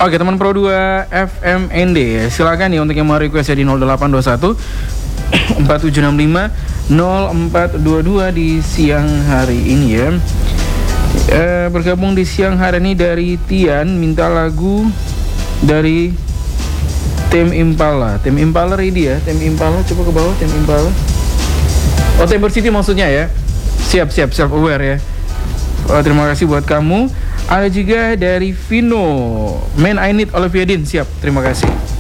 Oke, teman Pro 2 FMND, silakan nih untuk yang mau request ya di 0821 4765 0422 di siang hari ini ya. Bergabung di siang hari ini dari Tian, minta lagu dari Tame Impala. Tame Impala ready ya? Tame Impala, coba ke bawah Tame Impala. Oh, Timber City maksudnya ya. Siap self aware ya. Terima kasih buat kamu. Ada juga dari Vino, Man I Need Olivia Dean. Siap, terima kasih.